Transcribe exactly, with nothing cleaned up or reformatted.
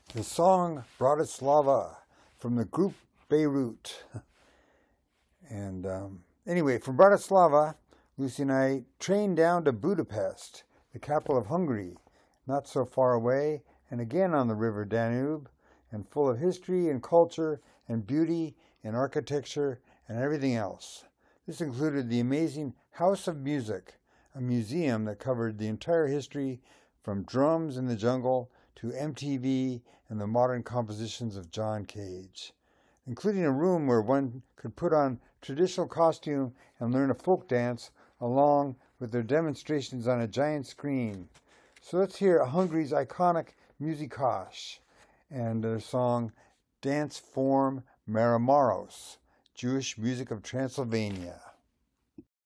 The song Bratislava from the group Beirut. And um, anyway, from Bratislava, Lucy and I trained down to Budapest, the capital of Hungary, not so far away, and again on the river Danube, and full of history and culture and beauty and architecture and everything else. This included the amazing House of Music, a museum that covered the entire history from drums in the jungle to M T V and the modern compositions of John Cage, including a room where one could put on traditional costume and learn a folk dance along with their demonstrations on a giant screen. So let's hear Hungary's iconic Musikas and their song Dance Form Maramaros, Jewish Music of Transylvania.